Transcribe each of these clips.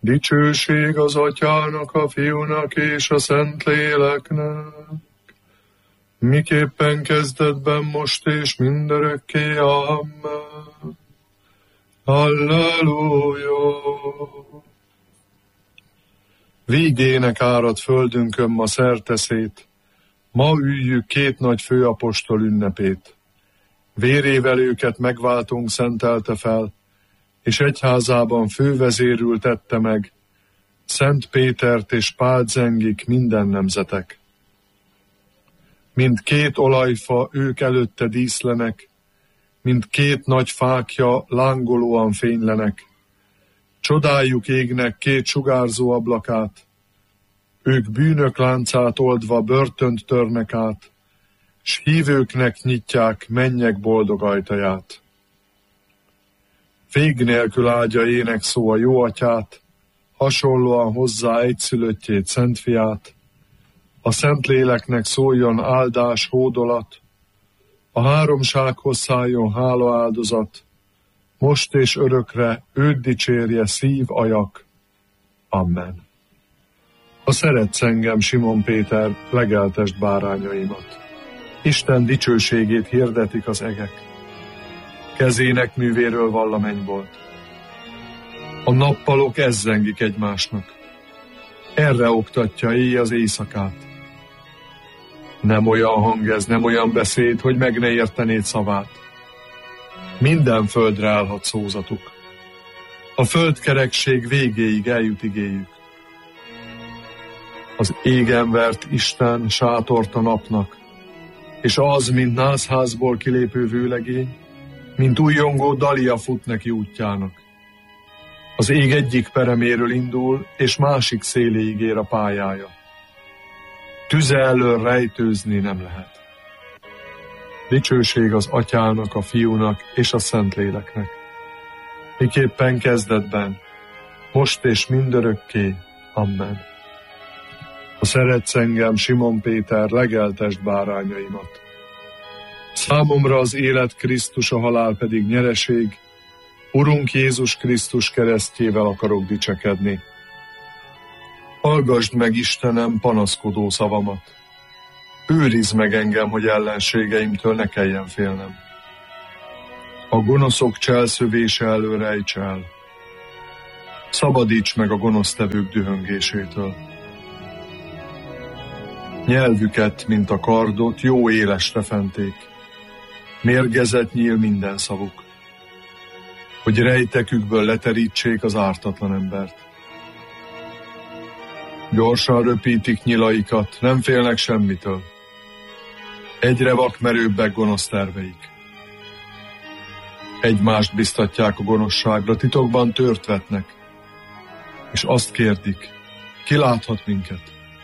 Dicsőség az Atyának, a Fiúnak és a Szentléleknek, miképpen kezdetben, most és mindörökké. Amen. Halleluja! Végének árad földünkön ma szerteszét, ma üljük két nagy főapostol ünnepét. Vérével őket megváltunk szentelte fel, és egyházában fővezérül tette meg, Szent Pétert és Pált zengik minden nemzetek. Mint két olajfa ők előtte díszlenek, mint két nagy fákja lángolóan fénylenek. Csodáljuk égnek két sugárzó ablakát, ők bűnök láncát oldva börtönt törnek át, s hívőknek nyitják mennyek boldog ajtaját. Vég nélkül áldja énekszó a jó atyát, hasonlóan hozzá egyszülöttjét, Szent Fiát. A Szentléleknek szóljon áldás, hódolat, a háromsághoz szálljon hála áldozat, most és örökre őt dicsérje szív, ajak. Amen. Ha szeretsz engem, Simon Péter, legeltesd bárányaimat. Isten dicsőségét hirdetik az egek. Kezének művéről vall a mennybolt. A nappalok ezzengik egymásnak. Erre oktatja éj az éjszakát. Nem olyan hang ez, nem olyan beszéd, hogy meg ne értenéd szavát. Minden földre állhat szózatuk. A földkerekség végéig eljut igéjük. Az égen vert Isten sátort a napnak, és az, mint nászházból kilépő vőlegény, mint újjongó dalia fut neki útjának. Az ég egyik pereméről indul, és másik széléig ér a pályája. Tüze elől rejtőzni nem lehet. Dicsőség az Atyának, a Fiúnak és a Szentléleknek, miképpen kezdetben, most és mindörökké. Amen. Ha szeretsz engem, Simon Péter, legeltesd bárányaimat. Számomra az élet Krisztus, a halál pedig nyereség, Urunk Jézus Krisztus keresztjével akarok dicsekedni. Hallgasd meg, Istenem, panaszkodó szavamat. Őrizd meg engem, hogy ellenségeimtől ne kelljen félnem. A gonoszok cselszövése elől rejts el. Szabadíts meg a gonosztevők dühöngésétől. Nyelvüket, mint a kardot, jó élesre fenték. Mérgezet nyíl minden szavuk, hogy rejtekükből leterítsék az ártatlan embert. Gyorsan röpítik nyilaikat, nem félnek semmitől. Egyre vakmerőbbek gonosz terveik. Egymást biztatják a gonoszságra, titokban tört vetnek, és azt kérdik, ki láthat minket?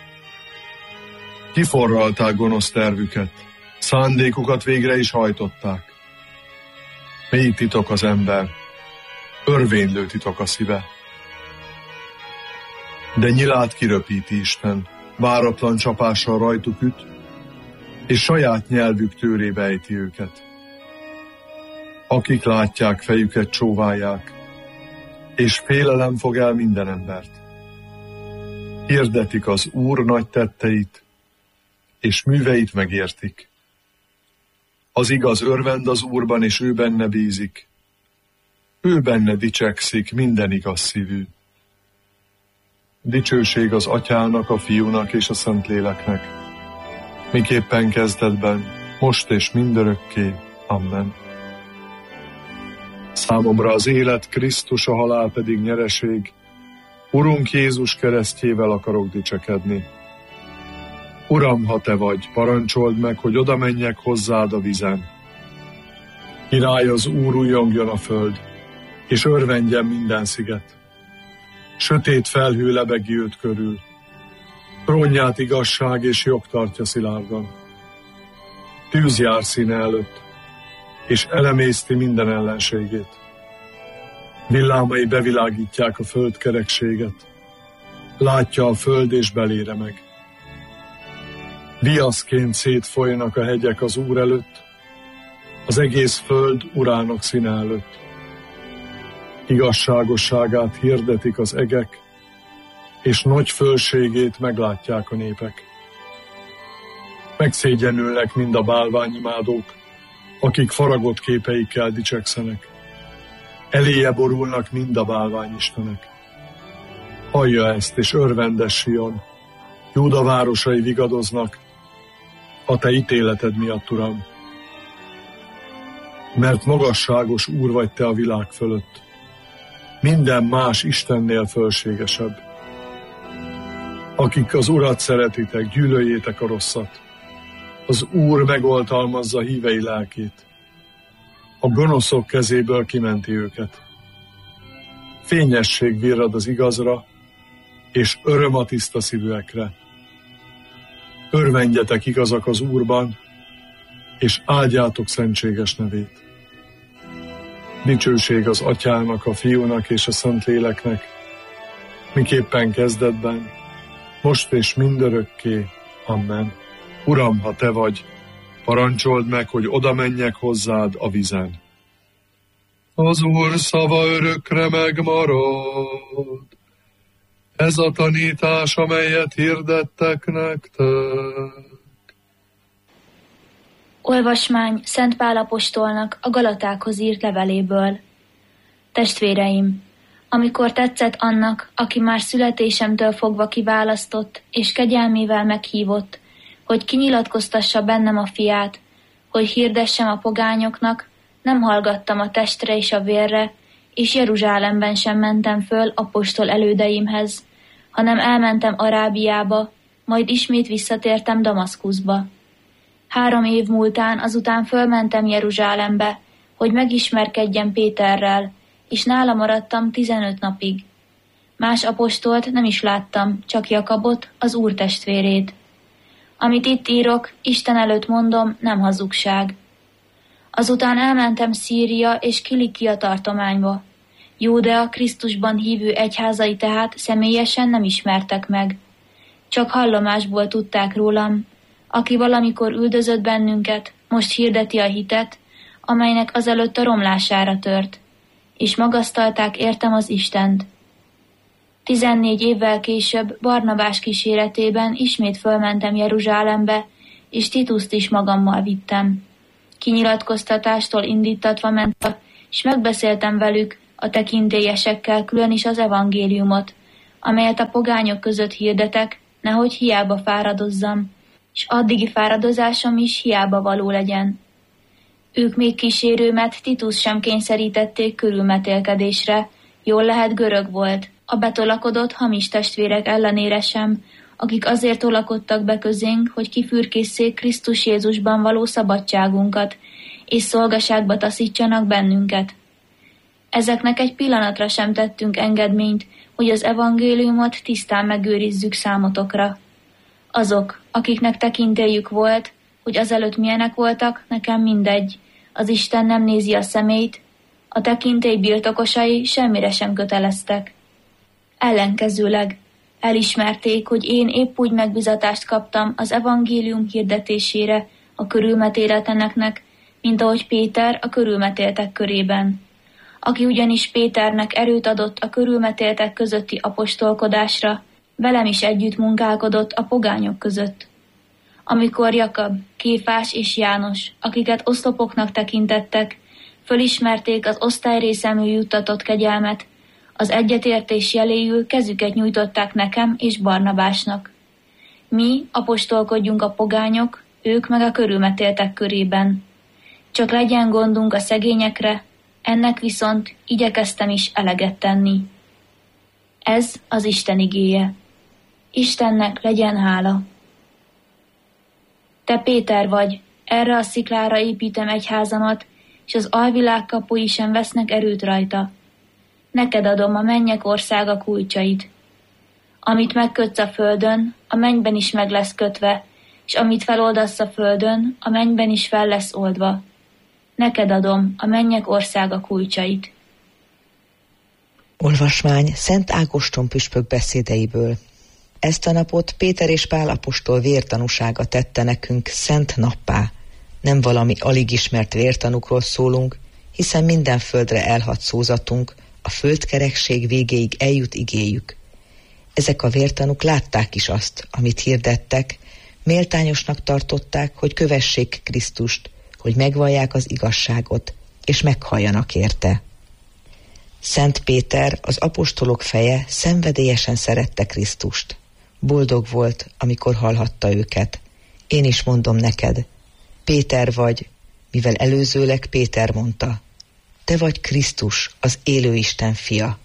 Kiforralták gonosz tervüket, szándékukat végre is hajtották. Mély titok az ember, örvénylő titok a szíve. De nyilát kiröpíti Isten, váratlan csapással rajtuk üt, és saját nyelvük tőrébe ejti őket. Akik látják, fejüket csóválják, és félelem fog el minden embert. Hirdetik az Úr nagy tetteit, és műveit megértik. Az igaz örvend az Úrban, és ő benne bízik. Ő benne dicsekszik minden igaz szívű. Dicsőség az Atyának, a Fiúnak és a Szentléleknek, miképpen kezdetben, most és mindörökké. Amen. Számomra az élet Krisztus, a halál pedig nyereség, Urunk Jézus keresztjével akarok dicsekedni. Uram, ha te vagy, parancsold meg, hogy oda menjek hozzád a vizen. Király az Úr, újjongjon a föld, és örvendjen minden sziget. Sötét felhő lebegi őt körül, trónját igazság és jog tartja szilárdan. Tűz jár színe előtt, és elemészti minden ellenségét. Villámai bevilágítják a földkerekséget, látja a föld és belére meg. Viaszként szétfolynak a hegyek az Úr előtt, az egész föld Urának színe előtt. Igazságosságát hirdetik az egek, és nagy fölségét meglátják a népek. Megszégyenülnek mind a bálványimádók, akik faragott képeikkel dicsekszenek. Eléje borulnak mind a bálványistenek. Hallja ezt, és örvendes Sion, Júda városai vigadoznak, a te ítéleted miatt, Uram. Mert magasságos Úr vagy te a világ fölött, minden más Istennél fölségesebb. Akik az Urat szeretitek, gyűlöljétek a rosszat. Az Úr megoltalmazza hívei lelkét. A gonoszok kezéből kimenti őket. Fényesség virrad az igazra, és öröm a tiszta szívűekre. Örvendjetek igazak az Úrban, és áldjátok szentséges nevét. Dicsőség az Atyának, a Fiúnak és a Szentléleknek, miképpen kezdetben, most és mindörökké. Amen. Uram, ha te vagy, parancsold meg, hogy oda menjek hozzád a vizen. Az Úr szava örökre megmarad. Ez a tanítás, amelyet hirdettek nektek. Olvasmány Szent Pál apostolnak a Galatákhoz írt leveléből. Testvéreim, amikor tetszett annak, aki már születésemtől fogva kiválasztott és kegyelmével meghívott, hogy kinyilatkoztassa bennem a fiát, hogy hirdessem a pogányoknak, nem hallgattam a testre és a vérre, és Jeruzsálemben sem mentem föl apostol elődeimhez, hanem elmentem Arábiába, majd ismét visszatértem Damaszkuszba. 3 év múltán azután fölmentem Jeruzsálembe, hogy megismerkedjem Péterrel, és nála maradtam 15 napig. Más apostolt nem is láttam, csak Jakabot, az Úr testvérét. Amit itt írok, Isten előtt mondom, nem hazugság. Azután elmentem Szíria és Kilikia tartományba. Júdea Krisztusban hívő egyházai tehát személyesen nem ismertek meg. Csak hallomásból tudták rólam, aki valamikor üldözött bennünket, most hirdeti a hitet, amelynek azelőtt a romlására tört, és magasztalták értem az Istent. 14 évvel később Barnabás kíséretében ismét fölmentem Jeruzsálembe, és Tituszt is magammal vittem. Kinyilatkoztatástól indítatva mentem, és megbeszéltem velük a tekintélyesekkel külön is az evangéliumot, amelyet a pogányok között hirdetek, nehogy hiába fáradozzam, és addigi fáradozásom is hiába való legyen. Ők még kísérőmet, Titus sem kényszerítették körülmetélkedésre, jól lehet görög volt, a betolakodott hamis testvérek ellenére sem, akik azért tolakodtak be közénk, hogy kifürkésszék Krisztus Jézusban való szabadságunkat, és szolgaságba taszítsanak bennünket. Ezeknek egy pillanatra sem tettünk engedményt, hogy az evangéliumot tisztán megőrizzük számotokra. Azok, akiknek tekintélyük volt, hogy azelőtt milyenek voltak, nekem mindegy, az Isten nem nézi a szemét, a tekintély birtokosai semmire sem köteleztek. Ellenkezőleg elismerték, hogy én épp úgy megbizatást kaptam az evangélium hirdetésére a körülmetéletleneknek, mint ahogy Péter a körülmetéltek körében. Aki ugyanis Péternek erőt adott a körülmetéltek közötti apostolkodásra, velem is együtt munkálkodott a pogányok között. Amikor Jakab, Kéfás és János, akiket oszlopoknak tekintettek, fölismerték az osztályrészemű juttatott kegyelmet, az egyetértés jeléül kezüket nyújtották nekem és Barnabásnak. Mi apostolkodjunk a pogányok, ők meg a körülmetéltek körében. Csak legyen gondunk a szegényekre, ennek viszont igyekeztem is eleget tenni. Ez az Isten igéje. Istennek legyen hála. Te Péter vagy, erre a sziklára építem egyházamat, és az alvilág kapui sem vesznek erőt rajta. Neked adom a mennyek országa kulcsait. Amit megkötsz a földön, a mennyben is meg lesz kötve, és amit feloldasz a földön, a mennyben is fel lesz oldva. Neked adom a mennyek országa kulcsait. Olvasmány Szent Ágoston püspök beszédeiből. Ezt a napot Péter és Pál apostol vértanúsága tette nekünk szent nappá. Nem valami alig ismert vértanúkról szólunk, hiszen minden földre elhadt szózatunk, a földkerekség végéig eljut igéjük. Ezek a vértanúk látták is azt, amit hirdettek, méltányosnak tartották, hogy kövessék Krisztust, hogy megvallják az igazságot, és meghalljanak érte. Szent Péter, az apostolok feje, szenvedélyesen szerette Krisztust. Boldog volt, amikor hallhatta őket. Én is mondom neked, Péter vagy, mivel előzőleg Péter mondta, te vagy Krisztus, az élő Isten fia.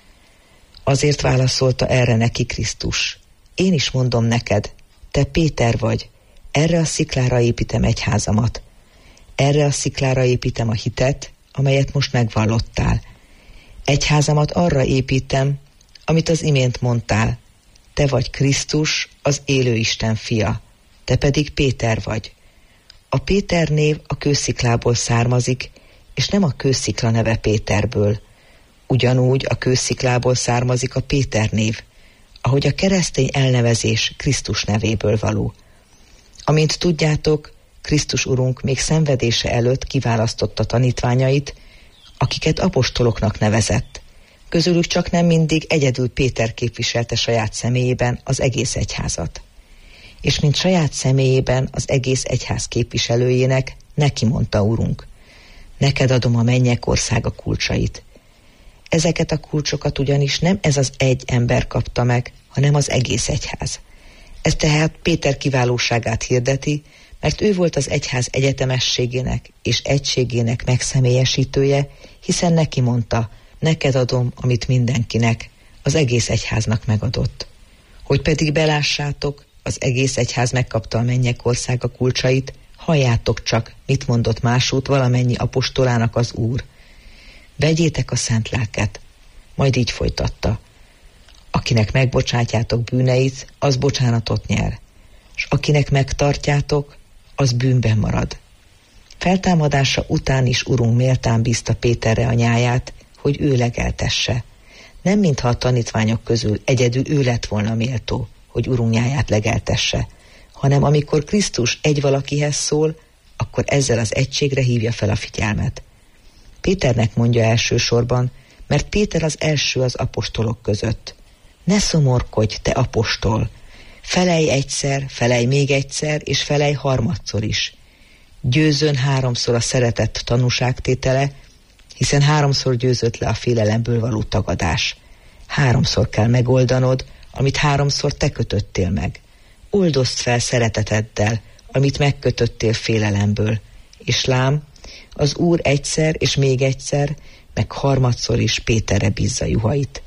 Azért válaszolta erre neki Krisztus, én is mondom neked, te Péter vagy, erre a sziklára építem egyházamat. Erre a sziklára építem a hitet, amelyet most megvallottál. Egyházamat arra építem, amit az imént mondtál. Te vagy Krisztus, az élő Isten fia, te pedig Péter vagy. A Péter név a kősziklából származik, és nem a kőszikla neve Péterből. Ugyanúgy a kősziklából származik a Péter név, ahogy a keresztény elnevezés Krisztus nevéből való. Amint tudjátok, Krisztus Urunk még szenvedése előtt kiválasztotta tanítványait, akiket apostoloknak nevezett. Közülük csak nem mindig egyedül Péter képviselte saját személyében az egész egyházat. És mint saját személyében az egész egyház képviselőjének neki mondta Urunk, neked adom a mennyek országa kulcsait. Ezeket a kulcsokat ugyanis nem ez az egy ember kapta meg, hanem az egész egyház. Ez tehát Péter kiválóságát hirdeti, mert ő volt az egyház egyetemességének és egységének megszemélyesítője, hiszen neki mondta, neked adom, amit mindenkinek, az egész egyháznak megadott. Hogy pedig belássátok, az egész egyház megkapta a mennyek országa kulcsait, halljátok csak, mit mondott másút valamennyi apostolának az Úr. Vegyétek a szent lelket, majd így folytatta. Akinek megbocsátjátok bűneit, az bocsánatot nyer, s akinek megtartjátok, az bűnben marad. Feltámadása után is Urunk méltán bízta Péterre a nyáját, hogy ő legeltesse. Nem mintha a tanítványok közül egyedül ő lett volna méltó, hogy Urunk nyáját legeltesse, hanem amikor Krisztus egy valakihez szól, akkor ezzel az egységre hívja fel a figyelmet. Péternek mondja elsősorban, mert Péter az első az apostolok között. Ne szomorkodj, te apostol! Felej egyszer, felej még egyszer, és felej harmadszor is. Győzön háromszor a szeretet tanúságtétele, hiszen háromszor győzött le a félelemből való tagadás. Háromszor kell megoldanod, amit háromszor te kötöttél meg. Oldozd fel szereteteddel, amit megkötöttél félelemből. És lám, az Úr egyszer és még egyszer, meg harmadszor is Péterre bízza juhait.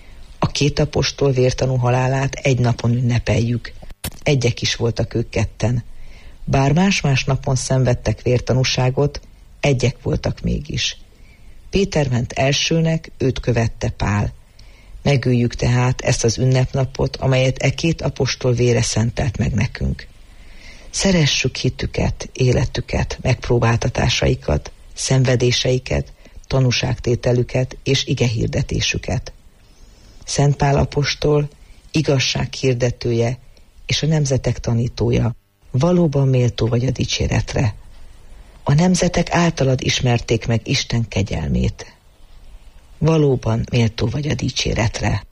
A két apostol vértanú halálát egy napon ünnepeljük. Egyek is voltak ők ketten. Bár más-más napon szenvedtek vértanúságot, egyek voltak mégis. Péter ment elsőnek, őt követte Pál. Megüljük tehát ezt az ünnepnapot, amelyet e két apostol vére szentelt meg nekünk. Szeressük hitüket, életüket, megpróbáltatásaikat, szenvedéseiket, tanúságtételüket és igehirdetésüket. Szent Pál apostol, igazság hirdetője és a nemzetek tanítója, valóban méltó vagy a dicséretre. A nemzetek általad ismerték meg Isten kegyelmét. Valóban méltó vagy a dicséretre.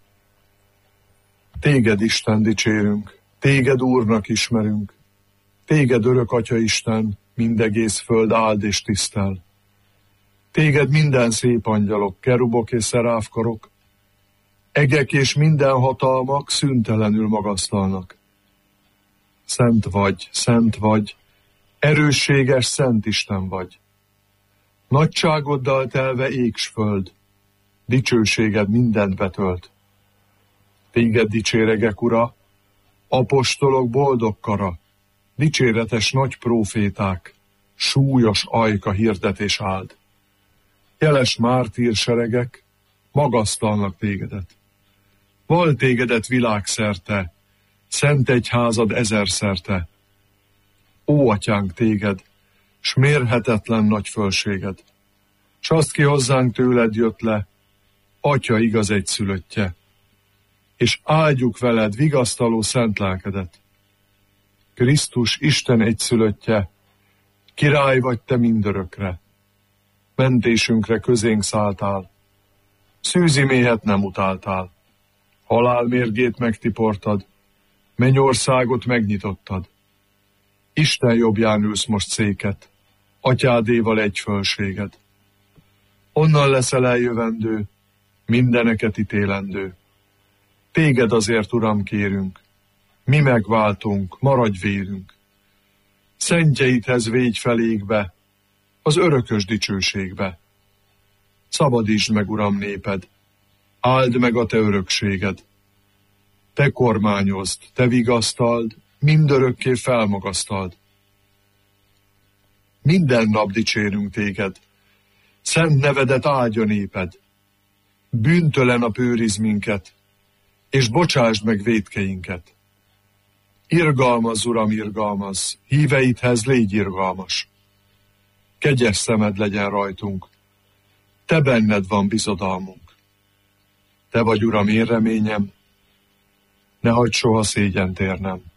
Téged, Isten, dicsérünk, téged Úrnak ismerünk, téged örök Atya Isten, mindegész föld áld és tisztel. Téged minden szép angyalok, kerubok és szeráfkarok, egek és minden hatalmak szüntelenül magasztalnak. Szent vagy, erősséges Szent Isten vagy. Nagyságoddal telve ég s föld, dicsőséged mindent betölt. Téged dicséregek, Ura, apostolok boldog kara, dicséretes nagy próféták, súlyos ajka hirdetés áld. Jeles mártír seregek magasztalnak tégedet. Val tégedet világszerte, szent egyházad ezerszerte. Ó, Atyánk, téged, s mérhetetlen nagy fölséged, s azt ki hozzánk tőled jött le, Atya igaz egyszülöttje, és áldjuk veled vigasztaló szent lelkedet. Krisztus Isten egyszülöttje, király vagy te mindörökre, mentésünkre közénk szálltál, szűzi méhet nem utáltál, Halál mérgét megtiportad, mennyországot megnyitottad. Isten jobbján ülsz most széket, atyádéval egy fölséged. Onnan leszel eljövendő, mindeneket ítélendő. Téged azért, Uram, kérünk, mi megváltunk, maradj vérünk. Szentjeidhez végy felékbe, az örökös dicsőségbe. Szabadítsd meg, Uram, néped, áld meg a te örökséged. Te kormányozd, te vigasztald, mindörökké felmagasztald. Minden nap dicsérünk téged, szent nevedet áldja néped. Bűntől a nap őriz minket, és bocsásd meg vétkeinket. Irgalmazz, Uram, irgalmazz, híveidhez légy irgalmas. Kegyes szemed legyen rajtunk, te benned van bizodalmunk. Te vagy, Uram, én reményem, ne hagyd soha szégyent érnem.